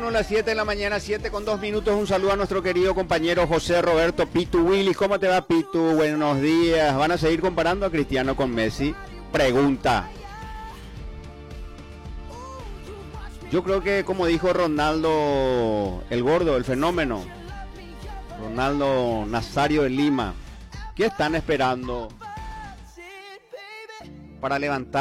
21, las 7 de la mañana, 7 con 2 minutos. Un saludo a nuestro querido compañero José Roberto Pitu Willis. ¿Cómo te va, Pitu? Buenos días. ¿Van a seguir comparando a Cristiano con Messi? Pregunta. Yo creo que, como dijo Ronaldo el Gordo, el fenómeno, Ronaldo Nazario de Lima, ¿qué están esperando para levantar